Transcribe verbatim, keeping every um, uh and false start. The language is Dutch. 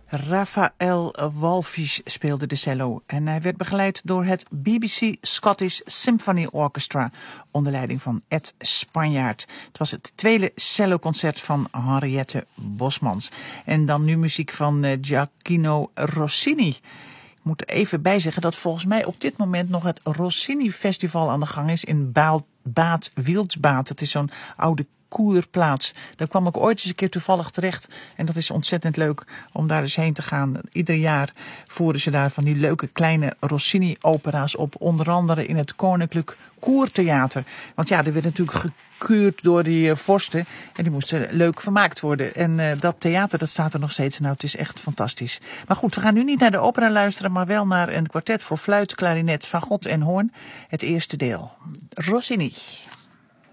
Raphael Wallfisch speelde de cello en hij werd begeleid door het B B C Scottish Symphony Orchestra onder leiding van Ed Spanjaard. Het was het tweede celloconcert van Henriette Bosmans. En dan nu muziek van Gioacchino Rossini. Ik moet er even bij zeggen dat volgens mij op dit moment nog het Rossini Festival aan de gang is in Baal, Baat Wildbaat. Het is zo'n oude koerplaats. Daar kwam ik ooit eens een keer toevallig terecht. En dat is ontzettend leuk om daar dus heen te gaan. Ieder jaar voeren ze daar van die leuke kleine Rossini-opera's op. Onder andere in het Koninklijk Koertheater. Want ja, er werd natuurlijk gekuurd door die uh, vorsten. En die moesten leuk vermaakt worden. En uh, dat theater, dat staat er nog steeds. Nou, het is echt fantastisch. Maar goed, we gaan nu niet naar de opera luisteren, maar wel naar een kwartet voor fluit, klarinet, fagot en hoorn. Het eerste deel. Rossini.